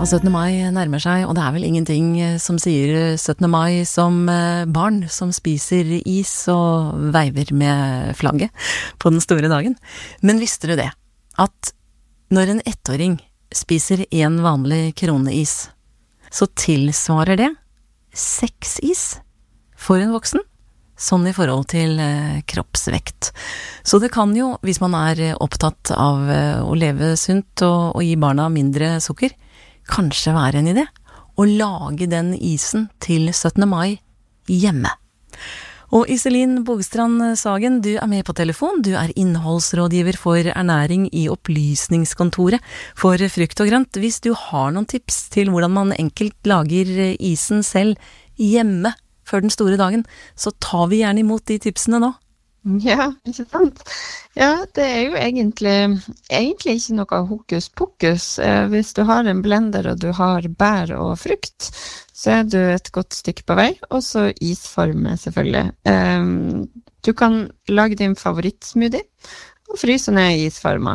Og 17. mai nærmer seg, og det er vel ingenting som sier 17. mai som barn som spiser is og veiver med flagget på den store dagen. Men visste du det, at når en ettåring spiser en vanlig kroneis, så tilsvarer det 6 is for en voksen, sånn i forhold til kroppsvekt. Så det kan jo, hvis man er opptatt av å leve sunt og gi barna mindre sukker, kanskje være en idé å lage den isen til 17. mai hjemme. Og Iselin Bogstrand Sagen, du er med på telefon. Du er innholdsrådgiver for ernæring i opplysningskontoret for frukt og grønt. Hvis du har noen tips til hvordan man enkelt lager isen selv hjemme før den store dagen, så tar vi gjerne imot de tipsene nå. Ja, ikke sant? Ja, det er jo egentlig ikke noe hokus pokus. Hvis du har en blender og du har bær og frukt, så er du et godt stykke på vei, og så isforme selvfølgelig. Du kan lage din favorittsmoothie og fryse ned i isformer.